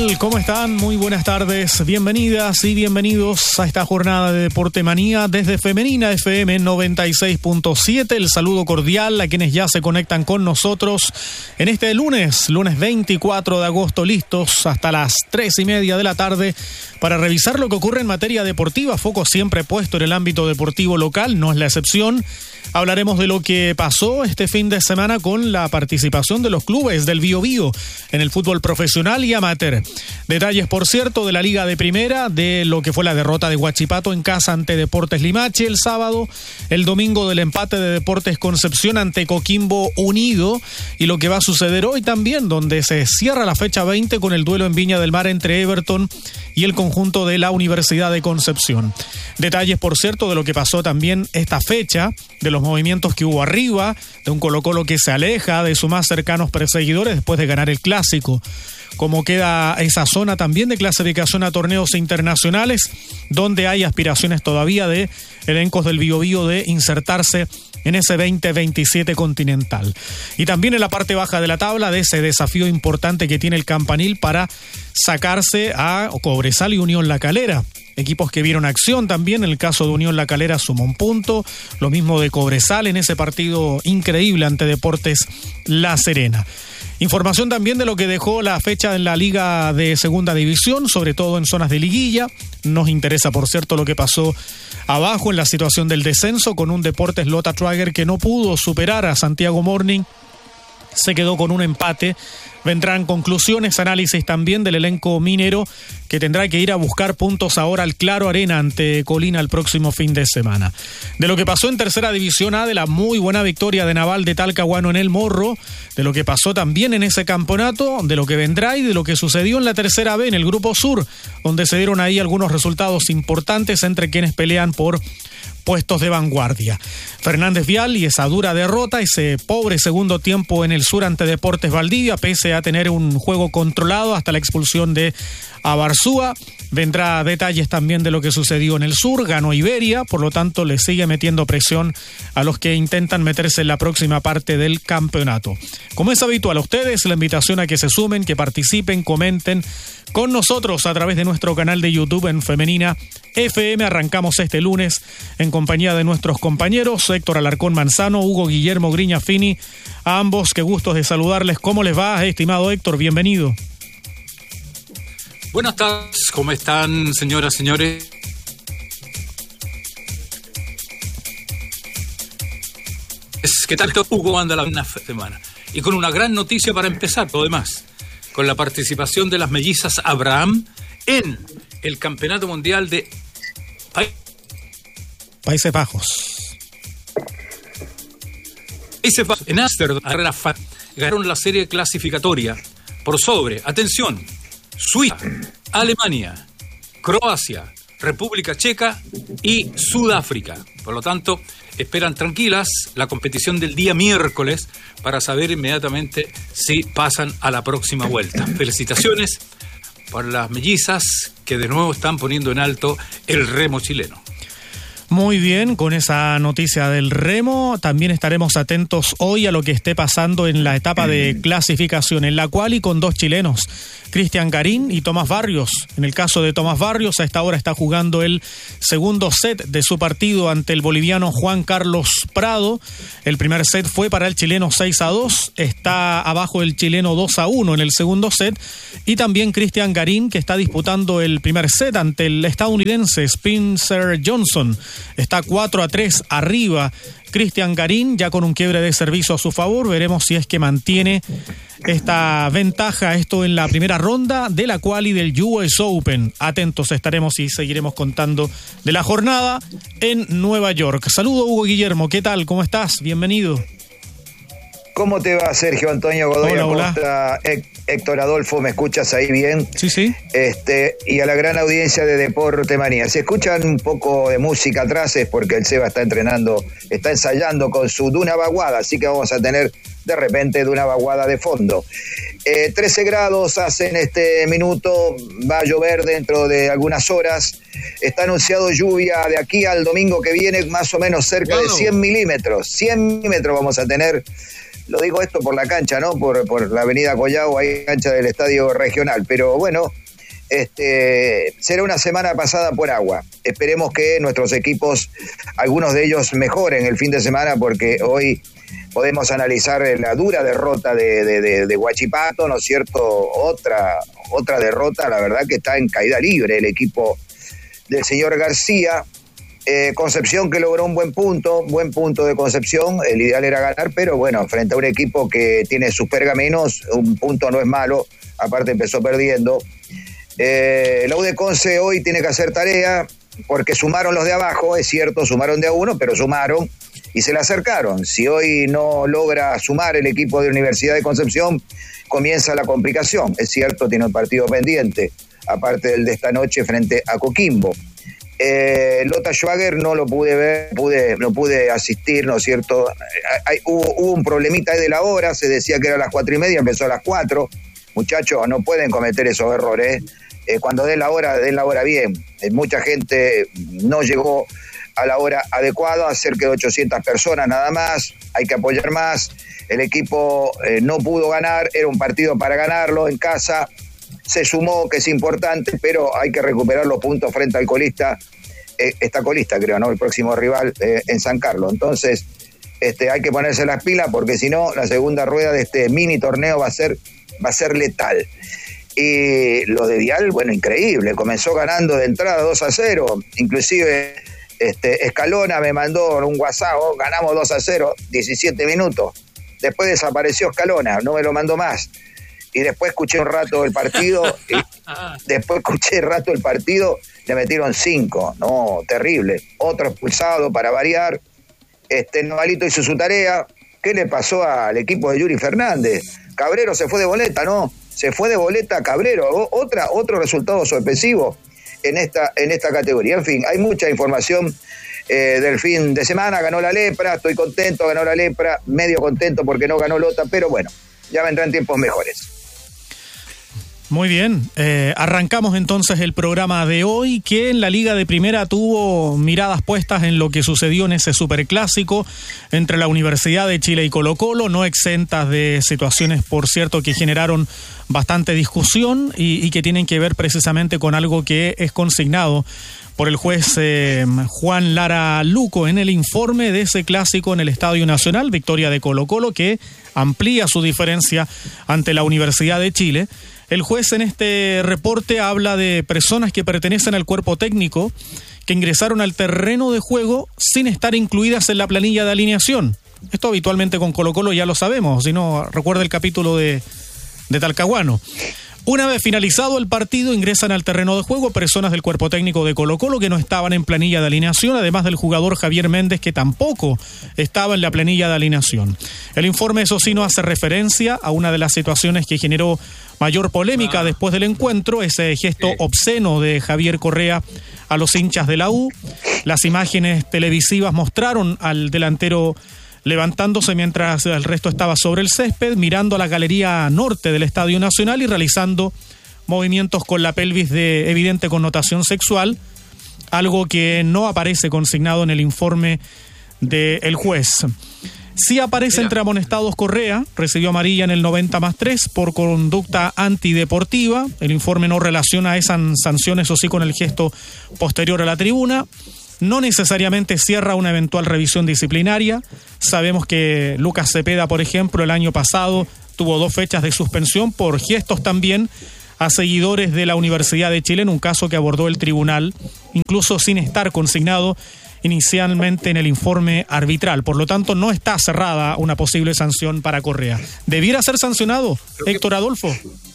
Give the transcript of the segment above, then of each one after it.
tal? ¿Cómo están? Muy buenas tardes. Bienvenidas y bienvenidos a esta jornada de Deporte Manía desde Femenina FM 96.7. El saludo cordial a quienes ya se conectan con nosotros en este lunes 24 de agosto, listos hasta las 3:30 de la tarde para revisar lo que ocurre en materia deportiva. Foco siempre puesto en el ámbito deportivo local, no es la excepción. Hablaremos de lo que pasó este fin de semana con la participación de los clubes del Biobío en el fútbol profesional y amateur. Detalles, por cierto, de la Liga de Primera, de lo que fue la derrota de Huachipato en casa ante Deportes Limache el sábado, el domingo del empate de Deportes Concepción ante Coquimbo Unido y lo que va a suceder hoy también, donde se cierra la fecha 20 con el duelo en Viña del Mar entre Everton y el conjunto de la Universidad de Concepción. Detalles, por cierto, de lo que pasó también esta fecha, de los movimientos que hubo arriba, de un Colo-Colo que se aleja de sus más cercanos perseguidores después de ganar el Clásico. Cómo queda esa zona también de clasificación a torneos internacionales, donde hay aspiraciones todavía de elencos del Biobío de insertarse en ese 2027 continental. Y también en la parte baja de la tabla de ese desafío importante que tiene el Campanil para sacarse a Cobresal y Unión La Calera. Equipos que vieron acción también, en el caso de Unión La Calera sumó un punto, lo mismo de Cobresal en ese partido increíble ante Deportes La Serena. Información también de lo que dejó la fecha en la Liga de Segunda División, sobre todo en zonas de liguilla. Nos interesa, por cierto, lo que pasó abajo en la situación del descenso con un Deportes Lota Trager que no pudo superar a Santiago Morning. Se quedó con un empate. Vendrán conclusiones, análisis también del elenco minero que tendrá que ir a buscar puntos ahora al Claro Arena ante Colina el próximo fin de semana. De lo que pasó en Tercera División A, de la muy buena victoria de Naval de Talcahuano en el Morro, de lo que pasó también en ese campeonato, de lo que vendrá y de lo que sucedió en la Tercera B en el Grupo Sur, donde se dieron ahí algunos resultados importantes entre quienes pelean por puestos de vanguardia. Fernández Vial y esa dura derrota, ese pobre segundo tiempo en el Sur ante Deportes Valdivia, pese a tener un juego controlado hasta la expulsión de Abarzúa. Vendrá detalles también de lo que sucedió en el Sur, ganó Iberia, por lo tanto le sigue metiendo presión a los que intentan meterse en la próxima parte del campeonato. Como es habitual a ustedes, la invitación a que se sumen, que participen, comenten con nosotros a través de nuestro canal de YouTube en Femenina FM. Arrancamos este lunes en compañía de nuestros compañeros Héctor Alarcón Manzano, Hugo Guillermo Griña Fini. A ambos, qué gustos de saludarles. ¿Cómo les va, estimado Héctor? Bienvenido. Buenas tardes, ¿cómo están, señoras, señores? ¿Qué tal, Hugo? Anda la semana. Y con una gran noticia para empezar, todo demás. Con la participación de las mellizas Abraham en el Campeonato Mundial de Países Bajos. En Ámsterdam, ganaron la serie clasificatoria por sobre, atención, Suiza, Alemania, Croacia, República Checa y Sudáfrica. Por lo tanto, esperan tranquilas la competición del día miércoles para saber inmediatamente si pasan a la próxima vuelta. Felicitaciones para las mellizas que de nuevo están poniendo en alto el remo chileno. Muy bien, con esa noticia del remo, también estaremos atentos hoy a lo que esté pasando en la etapa de clasificación, en la cual y con dos chilenos, Cristian Garín y Tomás Barrios. En el caso de Tomás Barrios, a esta hora está jugando el segundo set de su partido ante el boliviano Juan Carlos Prado. El primer set fue para el chileno 6-2, está abajo el chileno 2-1 en el segundo set, y también Cristian Garín, que está disputando el primer set ante el estadounidense Spencer Johnson. Está 4-3 arriba Cristian Garín, ya con un quiebre de servicio a su favor. Veremos si es que mantiene esta ventaja, esto en la primera ronda de la quali del US Open. Atentos estaremos y seguiremos contando de la jornada en Nueva York. Saludo, Hugo Guillermo, ¿qué tal? ¿Cómo estás? Bienvenido. ¿Cómo te va, Sergio Antonio Godoy Acosta? Héctor Adolfo, ¿me escuchas ahí bien? Sí, sí. Y a la gran audiencia de Deporte Manía. Si escuchan un poco de música atrás es porque el Seba está ensayando con su Duna Baguada, así que vamos a tener de repente Duna Baguada de fondo. 13 grados hace en este minuto, va a llover dentro de algunas horas. Está anunciado lluvia de aquí al domingo que viene, más o menos cerca de 100 milímetros. 100 milímetros vamos a tener Lo digo esto por la cancha, ¿no? Por la avenida Collao, ahí cancha del estadio regional. Pero bueno, será una semana pasada por agua. Esperemos que nuestros equipos, algunos de ellos mejoren el fin de semana, porque hoy podemos analizar la dura derrota de Huachipato, ¿no es cierto? Otra derrota, la verdad que está en caída libre el equipo del señor García. Concepción, que logró un buen punto de Concepción. El ideal era ganar, pero bueno, frente a un equipo que tiene sus pergaminos, un punto no es malo, aparte empezó perdiendo. La U de Conce hoy tiene que hacer tarea, porque sumaron los de abajo, es cierto, sumaron de a uno, pero sumaron y se le acercaron. Si hoy no logra sumar el equipo de Universidad de Concepción, comienza la complicación. Es cierto, tiene un partido pendiente, aparte del de esta noche frente a Coquimbo. Lota Schwager no lo pude ver, no pude asistir, ¿no es cierto? Hubo un problemita ahí de la hora, se decía que era a las 4:30, empezó a las 4. Muchachos, no pueden cometer esos errores. Cuando den la hora bien. Mucha gente no llegó a la hora adecuada, cerca de 800 personas nada más, hay que apoyar más. El equipo no pudo ganar, era un partido para ganarlo en casa. Se sumó, que es importante, pero hay que recuperar los puntos frente al colista. Está colista, creo, ¿no? El próximo rival en San Carlos. Entonces, hay que ponerse las pilas, porque si no, la segunda rueda de este mini torneo va a ser letal. Y lo de Dial, bueno, increíble. Comenzó ganando de entrada 2-0. Inclusive, Escalona me mandó un WhatsApp, ganamos 2-0, 17 minutos. Después desapareció Escalona, no me lo mandó más. Y después escuché un rato el partido, le metieron 5, no, terrible. Otro expulsado para variar. Novalito hizo su tarea. ¿Qué le pasó al equipo de Yuri Fernández? Cabrero se fue de boleta, ¿no? Se fue de boleta Cabrero. Otro resultado sorpresivo en esta categoría. En fin, hay mucha información del fin de semana. Ganó la Lepra, estoy contento, ganó la Lepra, medio contento porque no ganó Lota, pero bueno, ya vendrán tiempos mejores. Muy bien, arrancamos entonces el programa de hoy, que en la Liga de Primera tuvo miradas puestas en lo que sucedió en ese superclásico entre la Universidad de Chile y Colo-Colo, no exentas de situaciones, por cierto, que generaron bastante discusión y que tienen que ver precisamente con algo que es consignado por el juez Juan Lara Luco en el informe de ese clásico en el Estadio Nacional, victoria de Colo-Colo, que amplía su diferencia ante la Universidad de Chile. El juez en este reporte habla de personas que pertenecen al cuerpo técnico que ingresaron al terreno de juego sin estar incluidas en la planilla de alineación. Esto habitualmente con Colo-Colo ya lo sabemos, si no, recuerda el capítulo de Talcahuano. Una vez finalizado el partido, ingresan al terreno de juego personas del cuerpo técnico de Colo-Colo que no estaban en planilla de alineación, además del jugador Javier Méndez, que tampoco estaba en la planilla de alineación. El informe, eso sí, no hace referencia a una de las situaciones que generó mayor polémica después del encuentro, ese gesto obsceno de Javier Correa a los hinchas de la U. Las imágenes televisivas mostraron al delantero levantándose mientras el resto estaba sobre el césped, mirando a la galería norte del Estadio Nacional y realizando movimientos con la pelvis de evidente connotación sexual, algo que no aparece consignado en el informe del juez. Sí aparece entre amonestados Correa, recibió amarilla en el 90+3 por conducta antideportiva. El informe no relaciona esas sanciones, o sí, con el gesto posterior a la tribuna. No necesariamente cierra una eventual revisión disciplinaria. Sabemos que Lucas Cepeda, por ejemplo, el año pasado tuvo 2 fechas de suspensión por gestos también a seguidores de la Universidad de Chile, en un caso que abordó el tribunal, incluso sin estar consignado inicialmente en el informe arbitral. Por lo tanto, no está cerrada una posible sanción para Correa. ¿Debiera ser sancionado, Héctor Adolfo?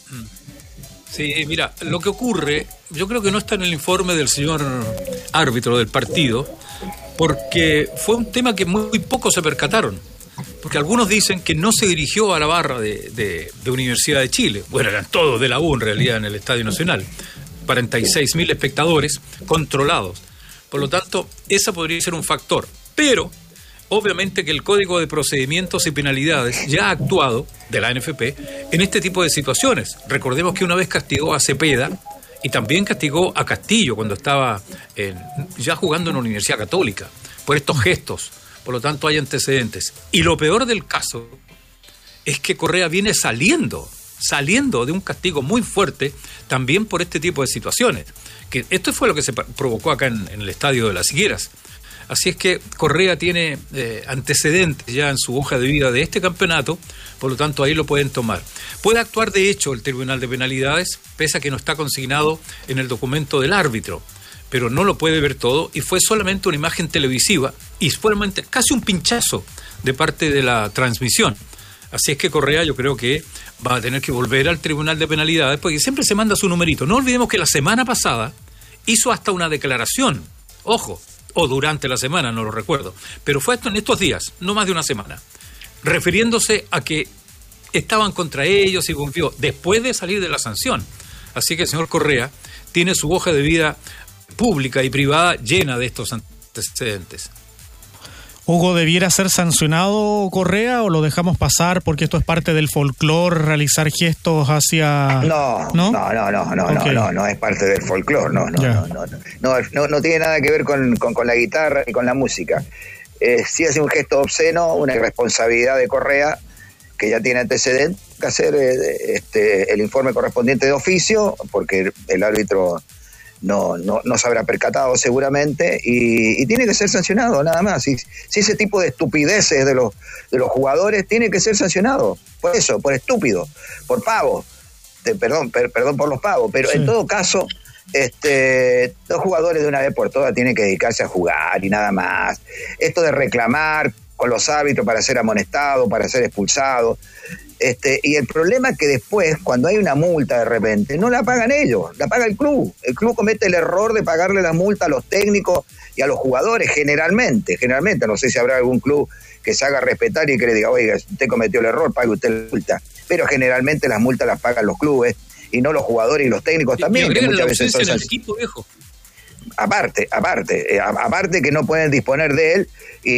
Sí, mira, lo que ocurre, yo creo que no está en el informe del señor árbitro del partido, porque fue un tema que muy pocos se percataron. Porque algunos dicen que no se dirigió a la barra de Universidad de Chile. Bueno, eran todos de la U en realidad en el Estadio Nacional. 46.000 espectadores controlados. Por lo tanto, esa podría ser un factor. Pero, obviamente que el Código de Procedimientos y Penalidades ya ha actuado, de la NFP, en este tipo de situaciones. Recordemos que una vez castigó a Cepeda y también castigó a Castillo cuando estaba ya jugando en la Universidad Católica, por estos gestos. Por lo tanto, hay antecedentes. Y lo peor del caso es que Correa viene saliendo de un castigo muy fuerte también por este tipo de situaciones. Que esto fue lo que se provocó acá en el estadio de Las Higueras. Así es que Correa tiene antecedentes ya en su hoja de vida de este campeonato, por lo tanto ahí lo pueden tomar. Puede actuar de hecho el Tribunal de Penalidades, pese a que no está consignado en el documento del árbitro, pero no lo puede ver todo y fue solamente una imagen televisiva y fue casi un pinchazo de parte de la transmisión. Así es que Correa yo creo que va a tener que volver al Tribunal de Penalidades porque siempre se manda su numerito. No olvidemos que la semana pasada hizo hasta una declaración, ojo, o durante la semana, no lo recuerdo, pero fue esto en estos días, no más de una semana, refiriéndose a que estaban contra ellos y confió después de salir de la sanción. Así que el señor Correa tiene su hoja de vida pública y privada llena de estos antecedentes. Hugo, ¿debiera ser sancionado Correa o lo dejamos pasar porque esto es parte del folclore, realizar gestos hacia... No es parte del folclore, no tiene nada que ver con la guitarra y con la música. Si hace un gesto obsceno, una irresponsabilidad de Correa, que ya tiene antecedentes, que hacer el informe correspondiente de oficio, porque el árbitro no se habrá percatado seguramente y tiene que ser sancionado nada más. Si ese tipo de estupideces de los jugadores tiene que ser sancionado por eso, por estúpido, por pavo, perdón por los pavos, pero sí. En todo caso los jugadores de una vez por todas tienen que dedicarse a jugar y nada más. Esto de reclamar con los árbitros para ser amonestado, para ser expulsado. Y el problema es que después, cuando hay una multa de repente, no la pagan ellos, la paga el club. El club comete el error de pagarle la multa a los técnicos y a los jugadores generalmente. No sé si habrá algún club que se haga respetar y que le diga, oiga, usted cometió el error, pague usted la multa. Pero generalmente las multas las pagan los clubes y no los jugadores y los técnicos también. Que muchas veces son el equipo, viejo. Aparte que no pueden disponer de él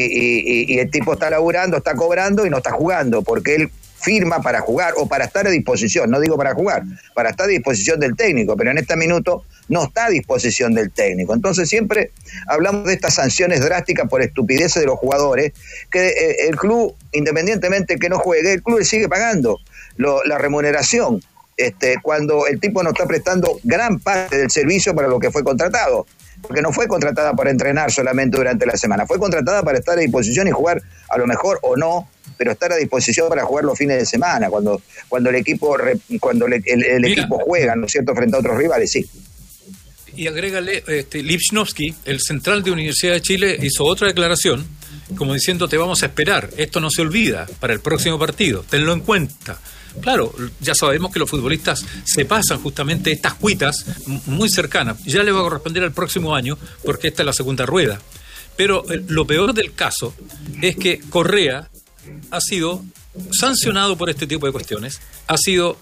y el tipo está laburando, está cobrando y no está jugando, porque él firma para jugar o para estar a disposición, no digo para jugar, para estar a disposición del técnico, pero en este minuto no está a disposición del técnico. Entonces siempre hablamos de estas sanciones drásticas por estupideces de los jugadores, que el club, independientemente que no juegue, el club le sigue pagando la remuneración, cuando el tipo no está prestando gran parte del servicio para lo que fue contratado, porque no fue contratada para entrenar solamente durante la semana, fue contratada para estar a disposición y jugar a lo mejor o no, pero estar a disposición para jugar los fines de semana, cuando el equipo equipo juega, ¿no es cierto?, frente a otros rivales, sí. Y agrégale, Lipchnowsky, el central de Universidad de Chile, hizo otra declaración, como diciendo, te vamos a esperar, esto no se olvida para el próximo partido, tenlo en cuenta. Claro, ya sabemos que los futbolistas se pasan justamente estas cuitas muy cercanas, ya le va a corresponder al próximo año, porque esta es la segunda rueda. Pero lo peor del caso es que Correa ha sido sancionado por este tipo de cuestiones, ha sido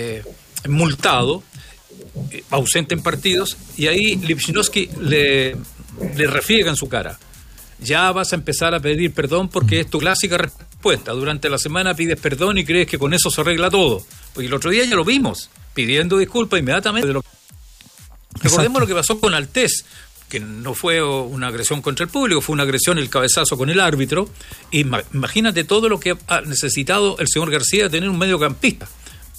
multado, ausente en partidos, y ahí Lipchnowsky le refriega en su cara. Ya vas a empezar a pedir perdón porque es tu clásica respuesta. Durante la semana pides perdón y crees que con eso se arregla todo. Porque el otro día ya lo vimos, pidiendo disculpas inmediatamente. Recordemos lo que pasó con Altés, que no fue una agresión contra el público, fue una agresión, el cabezazo con el árbitro. Imagínate todo lo que ha necesitado el señor García de tener un mediocampista.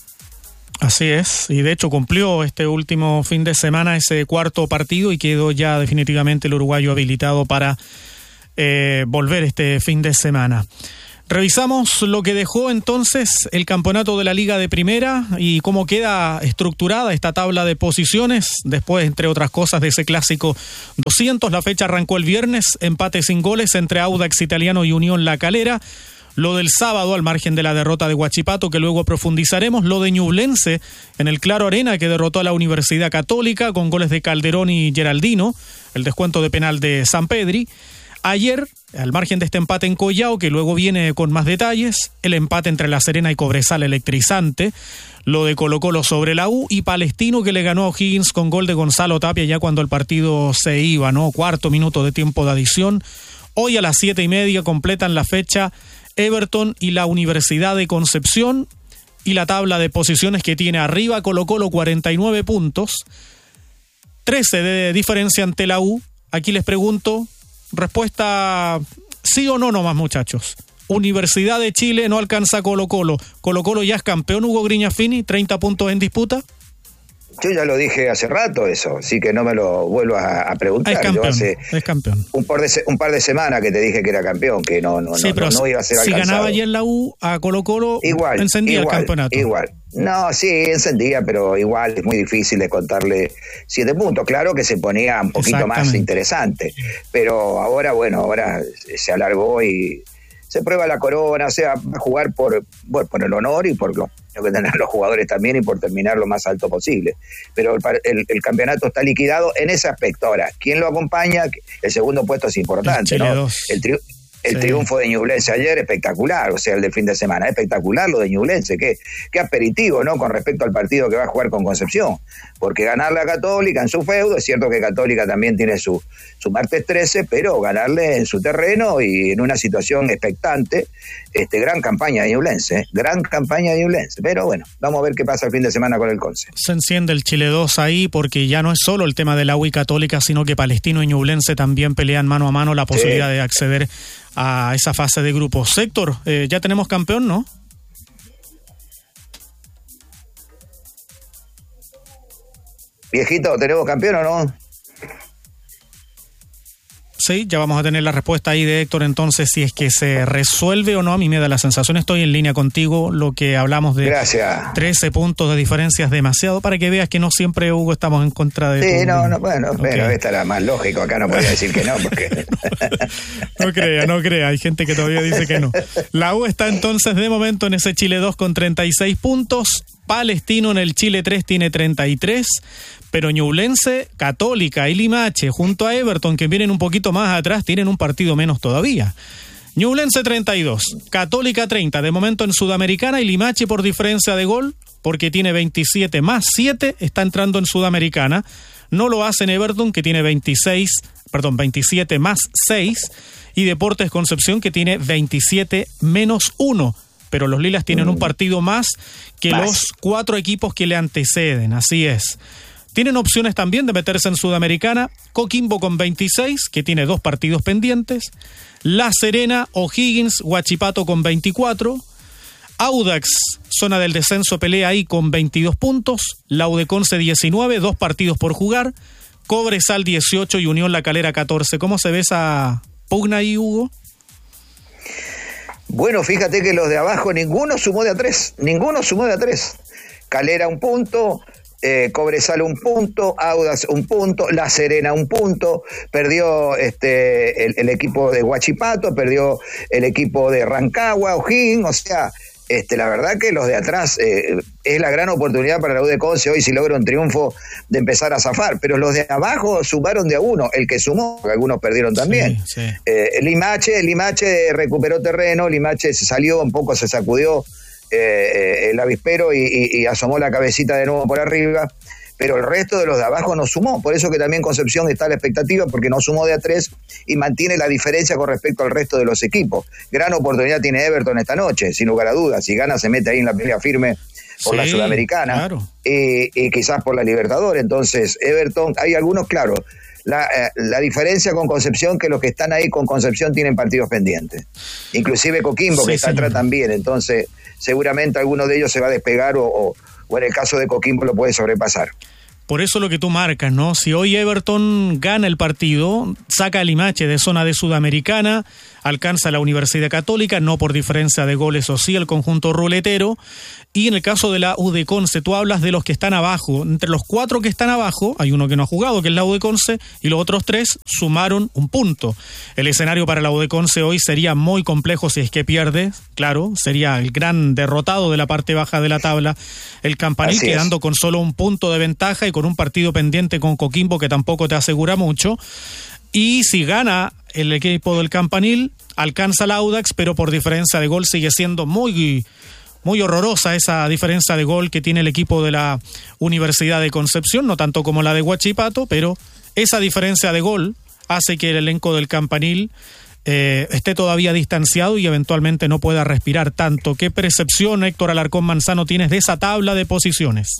Así es, y de hecho cumplió este último fin de semana ese cuarto partido y quedó ya definitivamente el uruguayo habilitado para volver este fin de semana. Revisamos lo que dejó entonces el campeonato de la Liga de Primera y cómo queda estructurada esta tabla de posiciones. Después, entre otras cosas, de ese clásico 200, la fecha arrancó el viernes, empate sin goles entre Audax Italiano y Unión La Calera. Lo del sábado, al margen de la derrota de Huachipato, que luego profundizaremos. Lo de Ñublense en el Claro Arena, que derrotó a la Universidad Católica con goles de Calderón y Geraldino. El descuento de penal de Sampedri. Ayer, al margen de este empate en Collao, que luego viene con más detalles, el empate entre La Serena y Cobresal electrizante, lo de Colo-Colo sobre la U y Palestino, que le ganó a O'Higgins con gol de Gonzalo Tapia ya cuando el partido se iba, ¿no? Cuarto minuto de tiempo de adición. Hoy a las 7:30 completan la fecha Everton y la Universidad de Concepción, y la tabla de posiciones que tiene arriba Colo-Colo 49 puntos, 13 de diferencia ante la U. Aquí les pregunto, respuesta sí o no nomás, muchachos. Universidad de Chile no alcanza a Colo-Colo. ¿Colo-Colo ya es campeón, Hugo Grignafini? ¿30 puntos en disputa? Yo ya lo dije hace rato eso, así que no me lo vuelvo a preguntar. Es campeón, yo hace es campeón. un par de semanas que te dije que era campeón, que no iba a ser alcanzado. Si ganaba ayer la U a Colo-Colo, encendía el campeonato. Igual. No, sí, encendía, pero igual es muy difícil de contarle 7 puntos. Claro que se ponía un poquito más interesante, pero ahora se alargó y se prueba la corona, o sea, va a jugar por el honor y por lo que tener los jugadores también y por terminar lo más alto posible. Pero el campeonato está liquidado en ese aspecto. Ahora, ¿quién lo acompaña? El segundo puesto es importante, ¿no? El triunfo de Ñublense ayer, espectacular, o sea, el del fin de semana, espectacular lo de Ñublense, qué aperitivo, ¿no? Con respecto al partido que va a jugar con Concepción, porque ganarle a Católica en su feudo, es cierto que Católica también tiene su martes 13, pero ganarle en su terreno y en una situación expectante, gran campaña de Ñublense, pero bueno, vamos a ver qué pasa el fin de semana con el Conce. Se enciende el Chile 2 ahí, porque ya no es solo el tema de la U y Católica, sino que Palestino y Ñublense también pelean mano a mano la posibilidad de acceder a esa fase de grupos. Héctor, ya tenemos campeón, ¿no? Viejito, ¿tenemos campeón o no? Sí, ya vamos a tener la respuesta ahí de Héctor, entonces, si es que se resuelve o no. A mí me da la sensación, estoy en línea contigo, lo que hablamos de 13 puntos de diferencia es demasiado, para que veas que no siempre, Hugo, estamos en contra de... Sí, pero esta era más lógico, acá no podía decir que no, porque... No crea, hay gente que todavía dice que no. La U está entonces de momento en ese Chile 2 con 36 puntos, Palestino en el Chile 3 tiene 33, pero Ñublense, Católica y Limache junto a Everton, que vienen un poquito más atrás, tienen un partido menos todavía. Ñublense 32, Católica 30, de momento en Sudamericana, y Limache por diferencia de gol, porque tiene 27 más 7, está entrando en Sudamericana. No lo hace en Everton, que tiene 27 más 6, y Deportes Concepción, que tiene 27 menos 1. Pero los Lilas tienen un partido más que los 4 equipos que le anteceden, así es. Tienen opciones también de meterse en Sudamericana. Coquimbo con 26, que tiene 2 partidos pendientes. La Serena, O'Higgins, Huachipato con 24. Audax, zona del descenso, pelea ahí con 22 puntos. La U de Conce 19, 2 partidos por jugar. Cobresal 18 y Unión La Calera 14. ¿Cómo se ve esa pugna ahí, Hugo? Bueno, fíjate que los de abajo ninguno sumó de a 3. Calera 1 punto, Cobresal 1 punto, Audax 1 punto, La Serena 1 punto, perdió el equipo de Huachipato, perdió el equipo de Rancagua, O'Higgins, o sea, la verdad que los de atrás es la gran oportunidad para la U de Conce hoy si logra un triunfo de empezar a zafar, pero los de abajo sumaron de a 1, el que sumó, algunos perdieron también. Sí. Limache recuperó terreno, Limache se salió un poco, se sacudió el avispero y asomó la cabecita de nuevo por arriba, pero el resto de los de abajo no sumó, por eso que también Concepción está a la expectativa, porque no sumó de a 3 y mantiene la diferencia con respecto al resto de los equipos. Gran oportunidad tiene Everton esta noche, sin lugar a dudas, si gana se mete ahí en la pelea firme por la Sudamericana, claro. Y quizás por la Libertadores. Entonces Everton, hay algunos, claro, la diferencia con Concepción, que los que están ahí con Concepción tienen partidos pendientes, inclusive Coquimbo, que está atrás también, entonces seguramente alguno de ellos se va a despegar o en el caso de Coquimbo lo puede sobrepasar. Por eso lo que tú marcas, ¿no? Si hoy Everton gana el partido, saca a Limache de zona de Sudamericana, alcanza la Universidad Católica, no por diferencia de goles o sí el conjunto ruletero. Y en el caso de la U de Conce, tú hablas de los que están abajo. Entre los 4 que están abajo, hay uno que no ha jugado, que es la U de Conce, y los otros 3 sumaron 1 punto. El escenario para la U de Conce hoy sería muy complejo si es que pierde. Claro, sería el gran derrotado de la parte baja de la tabla, el Campanil, quedando con solo 1 punto de ventaja y con un partido pendiente con Coquimbo que tampoco te asegura mucho. Y si gana el equipo del Campanil, alcanza el Audax, pero por diferencia de gol sigue siendo muy horrorosa esa diferencia de gol que tiene el equipo de la Universidad de Concepción, no tanto como la de Huachipato, pero esa diferencia de gol hace que el elenco del Campanil esté todavía distanciado y eventualmente no pueda respirar tanto. ¿Qué percepción, Héctor Alarcón Manzano, tienes de esa tabla de posiciones?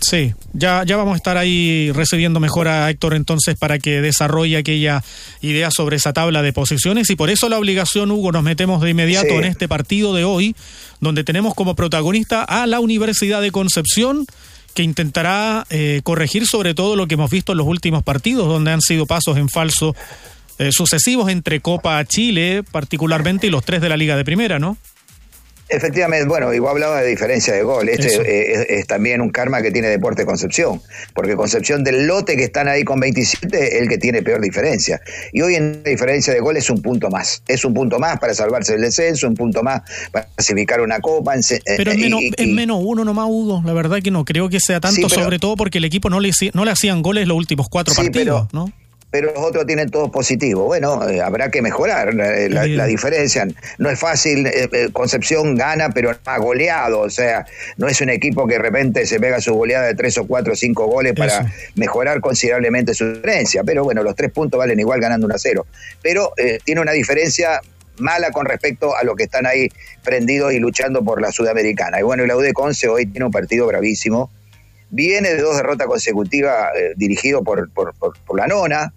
Sí, ya vamos a estar ahí recibiendo mejor a Héctor entonces para que desarrolle aquella idea sobre esa tabla de posiciones, y por eso la obligación, Hugo, nos metemos de inmediato en este partido de hoy, donde tenemos como protagonista a la Universidad de Concepción, que intentará corregir sobre todo lo que hemos visto en los últimos partidos, donde han sido pasos en falso sucesivos entre Copa Chile particularmente y los 3 de la Liga de Primera, ¿no? Efectivamente, bueno, y vos hablabas de diferencia de gol. Es también un karma que tiene Deportes Concepción, porque Concepción, del lote que están ahí con 27, es el que tiene peor diferencia. Y hoy en diferencia de gol es un punto más. Es un punto más para salvarse del descenso, un punto más para clasificar una copa. Pero es menos uno nomás, Hugo. La verdad que no creo que sea tanto, sí, sobre todo porque el equipo no le hacían goles los últimos 4 partidos, ¿no? Pero los otros tienen todos positivos. Bueno, habrá que mejorar la diferencia. No es fácil, Concepción gana, pero no ha goleado. O sea, no es un equipo que de repente se pega su goleada de 3 o 4 o 5 goles para mejorar considerablemente su diferencia. Pero bueno, los 3 puntos valen igual ganando 1-0. Pero tiene una diferencia mala con respecto a los que están ahí prendidos y luchando por la Sudamericana. Y bueno, la U de Conce hoy tiene un partido bravísimo. Viene de 2 derrotas consecutivas dirigido por la Nona.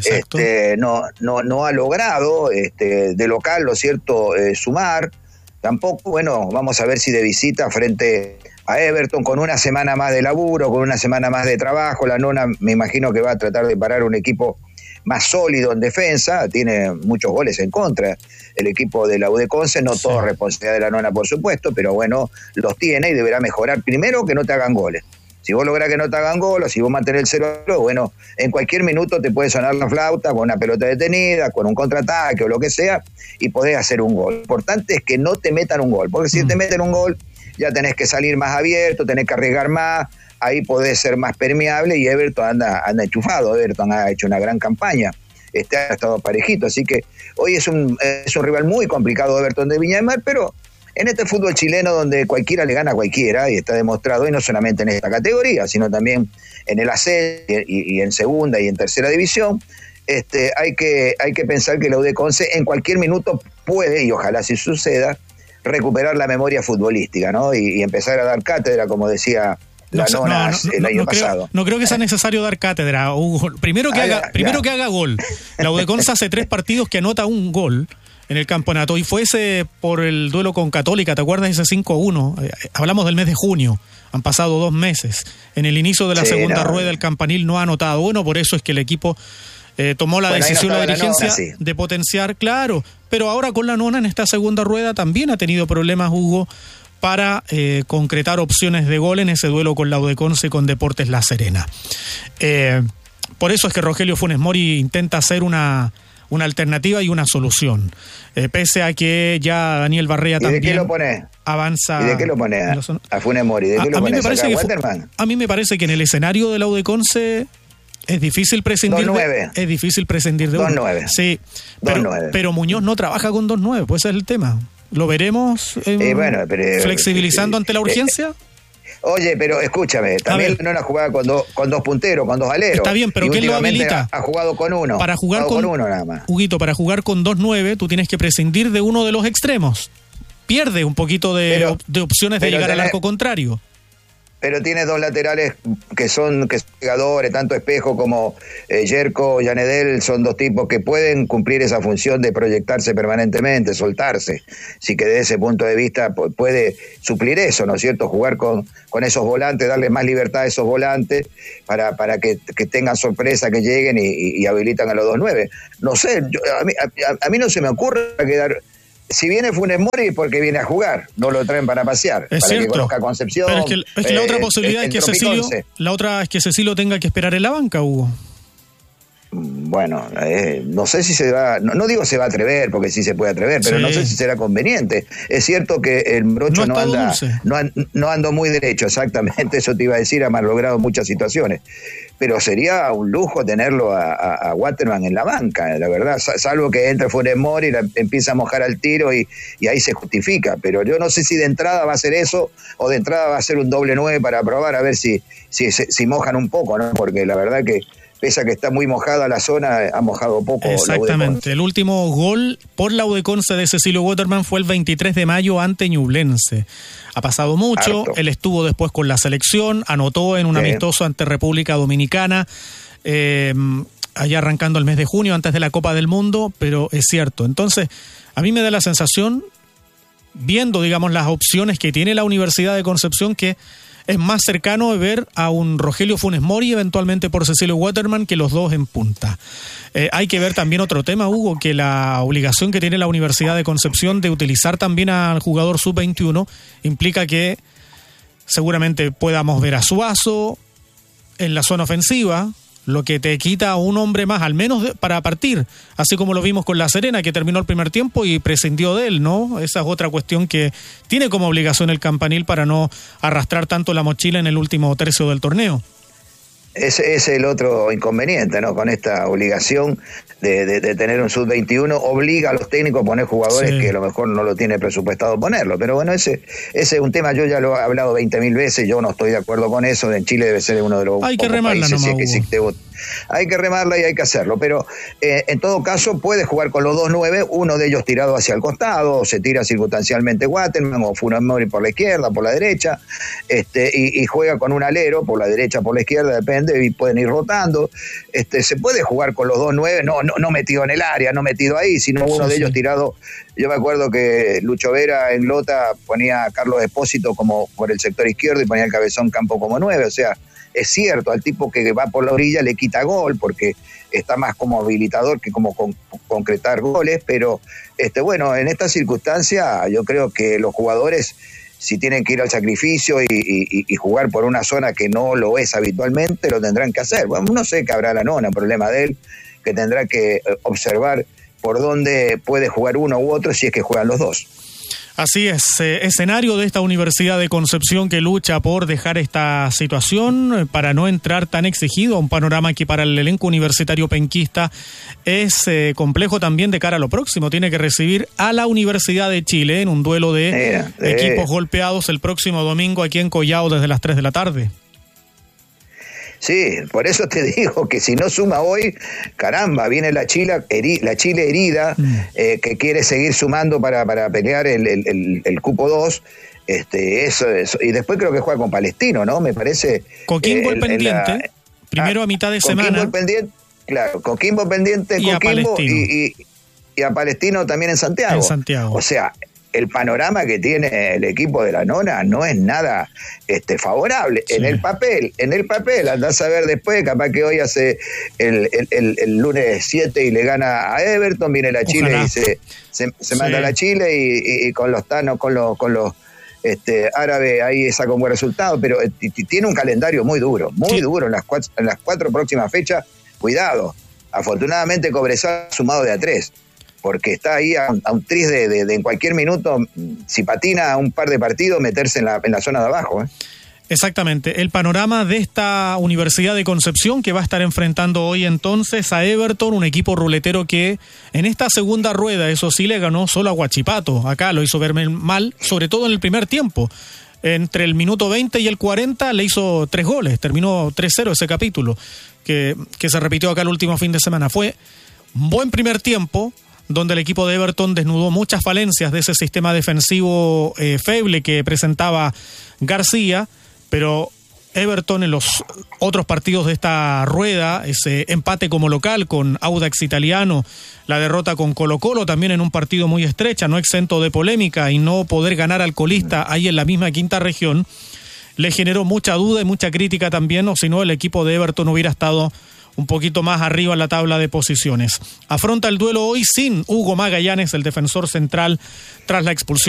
No ha logrado de local, lo cierto, sumar. Tampoco, bueno, vamos a ver si de visita frente a Everton, con una semana más de laburo, con una semana más de trabajo. La Nona me imagino que va a tratar de parar un equipo más sólido en defensa. Tiene muchos goles en contra el equipo de la U de Conce, no todo responsabilidad de la Nona, por supuesto, pero bueno, los tiene y deberá mejorar. Primero, que no te hagan goles. Si vos lográs que no te hagan gol, o si vos mantenés el 0-0, bueno, en cualquier minuto te puede sonar la flauta con una pelota detenida, con un contraataque o lo que sea, y podés hacer un gol. Lo importante es que no te metan un gol, porque si te meten un gol, ya tenés que salir más abierto, tenés que arriesgar más, ahí podés ser más permeable, y Everton anda enchufado. Everton ha hecho una gran campaña, ha estado parejito, así que hoy es un rival muy complicado, Everton de Viña del Mar, pero en este fútbol chileno donde cualquiera le gana a cualquiera, y está demostrado, y no solamente en esta categoría, sino también en el AC y en segunda y en tercera división, hay que pensar que la U de Conce en cualquier minuto puede, y ojalá si suceda, recuperar la memoria futbolística, ¿no? Y empezar a dar cátedra, como decía la Nona el año pasado. No creo que sea necesario dar cátedra, Hugo. Primero que haga gol. La U de Conce hace 3 partidos que anota un gol en el campeonato, y fue ese por el duelo con Católica, ¿te acuerdas? Ese 5-1, hablamos del mes de junio, han pasado 2 meses, en el inicio de la segunda rueda el Campanil no ha anotado. Bueno, por eso es que el equipo tomó la decisión, la dirigencia, de potenciar, claro, pero ahora con la Nona en esta segunda rueda también ha tenido problemas, Hugo, para concretar opciones de gol en ese duelo con la U de Conce y con Deportes La Serena. Por eso es que Rogelio Funes Mori intenta hacer una alternativa y una solución. Pese a que ya Daniel Barrea también... ¿Y de qué lo pone? Avanza... ¿Y de qué lo pone a Funes Mori? ¿De qué lo pone a Waterman? A mí me parece que en el escenario de la U de Conce es difícil prescindir de 2-9. Sí, pero Muñoz no trabaja con 2-9, pues ese es el tema. ¿Lo veremos flexibilizando ante la urgencia? Oye, pero escúchame, también no la jugaba con dos punteros, con 2 aleros. Está bien, pero ¿quién lo habilita? Ha jugado con uno. Para jugar con uno nada más. Huguito, para jugar con 2-9, tú tienes que prescindir de uno de los extremos. Pierde un poquito de opciones de llegar al arco contrario. Pero tiene 2 laterales que son pegadores, tanto Espejo como Yerko Yanedel, son 2 tipos que pueden cumplir esa función de proyectarse permanentemente, soltarse. Así que desde ese punto de vista puede suplir eso, ¿no es cierto? Jugar con esos volantes, darle más libertad a esos volantes para que tengan sorpresa, que lleguen y habilitan a los 2-9. No sé, a mí no se me ocurre quedar... Si viene Funes Mori, porque viene a jugar, no lo traen para pasear, es para cierto. Que conozca Concepción. Pero es que la otra posibilidad es que Cecilio tenga que esperar en la banca, Hugo. Bueno, no sé si se va, no digo se va a atrever, porque sí se puede atrever, pero no sé si será conveniente. Es cierto que el Brocho no andó muy derecho, exactamente, eso te iba a decir, ha malogrado muchas situaciones. Pero sería un lujo tenerlo a Waterman en la banca, la verdad, salvo que entre Funes Mori y empieza a mojar al tiro y ahí se justifica. Pero yo no sé si de entrada va a ser eso, o de entrada va a ser un doble 9 para probar a ver si mojan un poco, ¿no? Porque la verdad que pese a que está muy mojada la zona, ha mojado poco. Exactamente, el último gol por la U de Conce de Cecilio Waterman fue el 23 de mayo ante Ñublense. Ha pasado mucho, él estuvo después con la selección, anotó en un amistoso ante República Dominicana, allá arrancando el mes de junio, antes de la Copa del Mundo, pero es cierto. Entonces, a mí me da la sensación, viendo, digamos, las opciones que tiene la Universidad de Concepción, que es más cercano de ver a un Rogelio Funes Mori eventualmente por Cecilio Waterman que los dos en punta. Hay que ver también otro tema, Hugo, que la obligación que tiene la Universidad de Concepción de utilizar también al jugador sub-21 implica que seguramente podamos ver a Suazo en la zona ofensiva, lo que te quita a un hombre más, al menos para partir, así como lo vimos con La Serena, que terminó el primer tiempo y prescindió de él, ¿no? Esa es otra cuestión que tiene como obligación el Campanil para no arrastrar tanto la mochila en el último tercio del torneo. Ese es el otro inconveniente, ¿no? Con esta obligación de tener un sub-21, obliga a los técnicos a poner jugadores que a lo mejor no lo tiene presupuestado ponerlo. Pero bueno, ese es un tema, yo ya lo he hablado 20.000 veces, yo no estoy de acuerdo con eso. En Chile debe ser uno de los hay que remarla países, nomás, hay que remarla y hay que hacerlo, pero en todo caso puede jugar con los 2-9, uno de ellos tirado hacia el costado, o se tira circunstancialmente Waterman o Funes Mori por la izquierda, por la derecha, y juega con un alero por la derecha, por la izquierda, depende, y pueden ir rotando. Se puede jugar con los 2-9, no metido en el área, no metido ahí, sino uno de ellos tirado. Yo me acuerdo que Lucho Vera en Lota ponía a Carlos Espósito como por el sector izquierdo y ponía el Cabezón Campo como 9, o sea, es cierto, al tipo que va por la orilla le quita gol porque está más como habilitador que como concretar goles, pero bueno, en esta circunstancia yo creo que los jugadores, si tienen que ir al sacrificio y jugar por una zona que no lo es habitualmente, lo tendrán que hacer. Bueno, no sé qué habrá la nona, problema de él, que tendrá que observar por dónde puede jugar uno u otro si es que juegan los dos. Así es, escenario de esta Universidad de Concepción que lucha por dejar esta situación para no entrar tan exigido a un panorama que para el elenco universitario penquista es complejo también de cara a lo próximo. Tiene que recibir a la Universidad de Chile en un duelo de equipos golpeados el próximo domingo aquí en Collao desde las 3 de la tarde. Sí, por eso te digo que si no suma hoy, caramba, viene la Chile herida, que quiere seguir sumando para pelear el cupo 2. Eso, y después creo que juega con Palestino, ¿no? Me parece. Coquimbo el pendiente, primero a mitad de semana. Coquimbo pendiente, claro, Coquimbo pendiente, y Coquimbo y a Palestino también en Santiago. En Santiago. O sea, el panorama que tiene el equipo de la nona no es nada favorable. Sí. En el papel, andás a ver después, capaz que hoy hace el lunes 7 y le gana a Everton, viene la Chile. Ojalá. Y se manda a la Chile y con los tanos, con los árabes ahí saca un buen resultado, pero tiene un calendario muy duro en las 4 próximas fechas. Cuidado, afortunadamente Cobresal sumado de a 3. Porque está ahí a un tris de en cualquier minuto, si patina un par de partidos, meterse en la zona de abajo. Exactamente, el panorama de esta Universidad de Concepción que va a estar enfrentando hoy entonces a Everton, un equipo ruletero que en esta segunda rueda, eso sí, le ganó solo a Huachipato. Acá lo hizo ver mal, sobre todo en el primer tiempo. Entre el minuto 20 y el 40 le hizo 3 goles, terminó 3-0 ese capítulo, que se repitió acá el último fin de semana. Fue un buen primer tiempo, donde el equipo de Everton desnudó muchas falencias de ese sistema defensivo feble que presentaba García, pero Everton en los otros partidos de esta rueda, ese empate como local con Audax Italiano, la derrota con Colo-Colo también en un partido muy estrecha, no exento de polémica, y no poder ganar al colista ahí en la misma quinta región, le generó mucha duda y mucha crítica también, o si no el equipo de Everton hubiera estado un poquito más arriba en la tabla de posiciones. Afronta el duelo hoy sin Hugo Magallanes, el defensor central, tras la expulsión